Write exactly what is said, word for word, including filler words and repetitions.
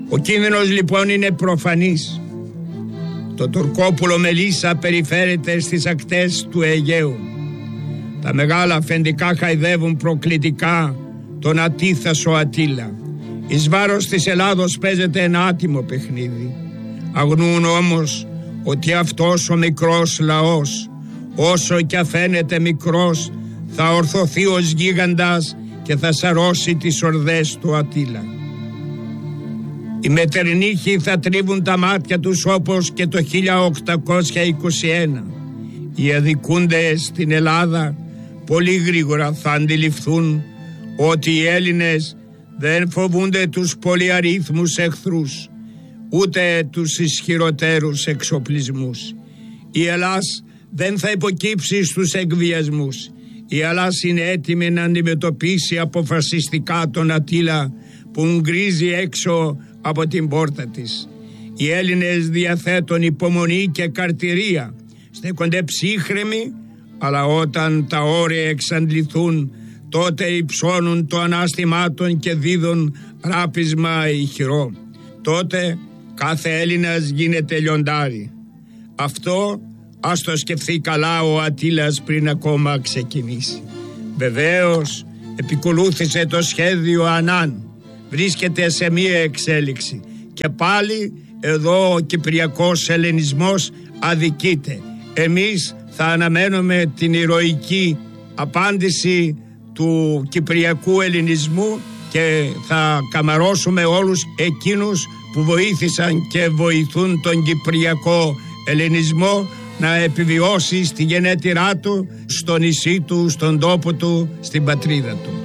Ο κίνδυνος λοιπόν είναι προφανής. Το Τουρκόπουλο Μελίσσα περιφέρεται στις ακτές του Αιγαίου. Τα μεγάλα αφεντικά χαϊδεύουν προκλητικά τον ατίθασο Ατήλα. Εις βάρος της Ελλάδος παίζεται ένα άτιμο παιχνίδι. Αγνοούν όμως ότι αυτός ο μικρός λαός, όσο κι αφαίνεται μικρός, θα ορθωθεί ως γίγαντας και θα σαρώσει τις ορδές του Ατήλα. Οι μετερνίχοι θα τρίβουν τα μάτια τους όπως και το χίλια οκτακόσια είκοσι ένα. Οι αδικούντες στην Ελλάδα πολύ γρήγορα θα αντιληφθούν ότι οι Έλληνες δεν φοβούνται τους πολυαρίθμους εχθρούς, ούτε τους ισχυροτέρους εξοπλισμούς. Η Ελλάς δεν θα υποκύψει στους εκβιασμούς. Η Ελλάς είναι έτοιμη να αντιμετωπίσει αποφασιστικά τον Ατήλα που γκρίζει έξω από την πόρτα της. Οι Έλληνες διαθέτουν υπομονή και καρτηρία, στέκονται ψύχρεμοι, αλλά όταν τα όρια εξαντληθούν, τότε υψώνουν το ανάστημά των και δίδουν ράπισμα ηχηρό. Τότε κάθε Έλληνας γίνεται λιοντάρι. Αυτό ας το σκεφτεί καλά ο Ατήλας πριν ακόμα ξεκινήσει. Βεβαίως επικολούθησε το σχέδιο Ανάν. Βρίσκεται σε μία εξέλιξη και πάλι εδώ ο κυπριακός ελληνισμός αδικείται. Εμείς θα αναμένουμε την ηρωική απάντηση του κυπριακού ελληνισμού και θα καμαρώσουμε όλους εκείνους που βοήθησαν και βοηθούν τον κυπριακό ελληνισμό να επιβιώσει στη γενέτειρά του, στο νησί του, στον τόπο του, στην πατρίδα του.